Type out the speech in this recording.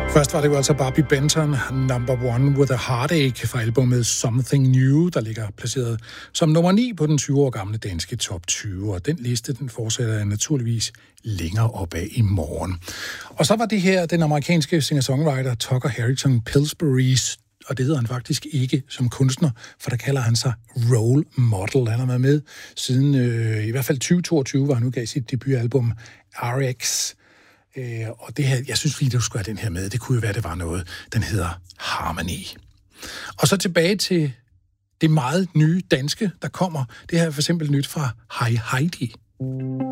Først var det jo altså Barbie Benton, Number One with a Heartache fra albumet Something New, der ligger placeret som nummer 9 på den 20 år gamle danske top 20. Og den liste, den fortsætter jeg naturligvis længere opad i morgen. Og så var det her den amerikanske singer-songwriter Tucker Harrington Pillsbury's, og det hedder han faktisk ikke som kunstner, for der kalder han sig role model. Han har været med siden i hvert fald 2022, hvor han udgav sit debutalbum RX. Og det her, jeg synes lige, du skulle have den her med. Det kunne jo være, det var noget. Den hedder Harmony. Og så tilbage til det meget nye danske, der kommer. Det her er for eksempel nyt fra Hej Heidi.